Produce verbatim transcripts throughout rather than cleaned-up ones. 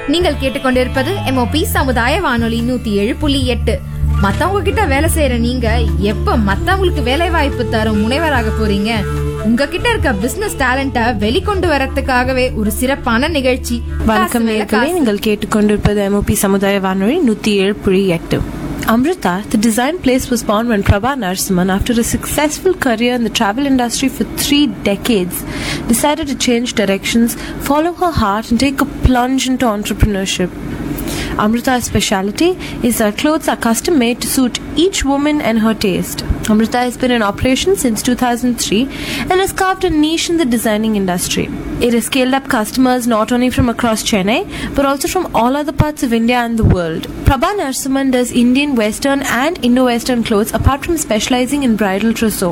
நீங்கள் கேட்டுக்கொண்டிருப்பது எம்ஓபி சமுதாய வானொலி நூத்தி ஏழு புள்ளி எட்டு. மத்தவங்க கிட்ட வேலை செய்யற நீங்க எப்ப மத்தவங்களுக்கு வேலை வாய்ப்பு தரும் முனைவராக போறீங்க? உங்ககிட்ட இருக்க பிசினஸ் டேலண்ட வெளிக்கொண்டு வரதுக்காகவே ஒரு சிறப்பான நிகழ்ச்சி. வணக்கம் நேயர்களே, நீங்கள் கேட்டுக்கொண்டிருப்பது எம்ஓபி சமுதாய வானொலி நூத்தி ஏழு புள்ளி எட்டு. Amrita, the design place, was born when Prabha Narasimhan, after a successful career in the travel industry for three decades, decided to change directions, follow her heart and take a plunge into entrepreneurship. Amrita's specialty is that clothes are custom made to suit each woman and her taste. Amrita has been in operation since two thousand three and has carved a niche in the designing industry. It has scaled up customers not only from across Chennai but also from all other parts of India and the world. Prabha Narasimhan does Indian, Western and Indo-Western clothes apart from specializing in bridal trousseau.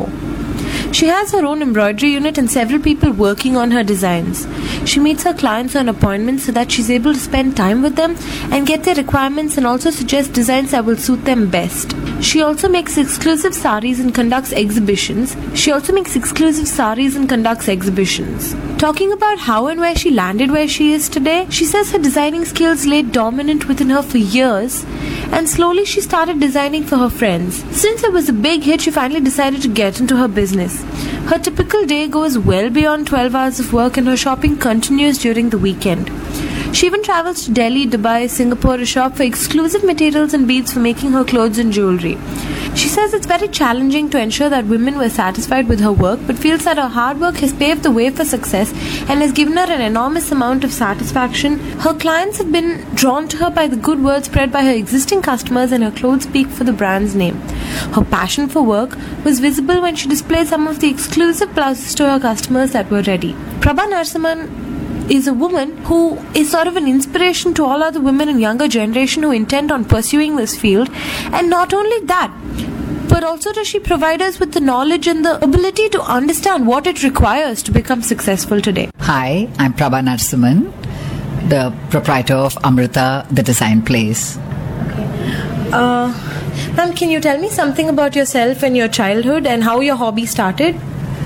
She has her own embroidery unit and several people working on her designs. She meets her clients on appointments so that she's able to spend time with them and get their requirements and also suggest designs that will suit them best. She also makes exclusive sarees and conducts exhibitions. She also makes exclusive sarees and conducts exhibitions. Talking about how and where she landed where she is today, she says her designing skills lay dominant within her for years and slowly she started designing for her friends. Since it was a big hit, she finally decided to get into her business. Her typical day goes well beyond twelve hours of work and her shopping continues during the weekend. She even travels to Delhi, Dubai, Singapore to shop for exclusive materials and beads for making her clothes and jewelry. She says it's very challenging to ensure that women were satisfied with her work, but feels that her hard work has paved the way for success and has given her an enormous amount of satisfaction. Her clients have been drawn to her by the good word spread by her existing customers and her clothes speak for the brand's name. Her passion for work was visible when she displayed some of the exclusive blouses to her customers that were ready. Prabha Narasimhan is a woman who is sort of an inspiration to all other women in younger generation who intend on pursuing this field. And not only that, but also does she provide us with the knowledge and the ability to understand what it requires to become successful today. Hi, I'm Prabha Narasimhan, the proprietor of Amrita, the design place. Okay. Uh, ma'am, can you tell me something about yourself and your childhood and how your hobby started?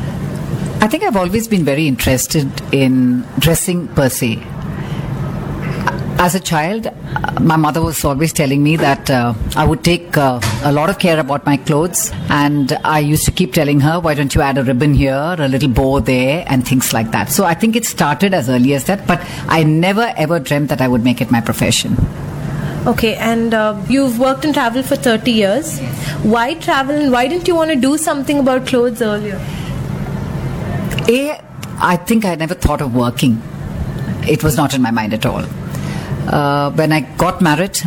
I think I've always been very interested in dressing per se. As a child, my mother was always telling me that uh, I would take uh, a lot of care about my clothes, and I used to keep telling her, why don't you add a ribbon here, a little bow there, and things like that. So I think it started as early as that, but I never ever dreamt that I would make it my profession. Okay, and uh, you've worked in travel for thirty years. Why travel, and why didn't you want to do something about clothes earlier? A, I think I never thought of working. It was not in my mind at all. Uh, when I got married,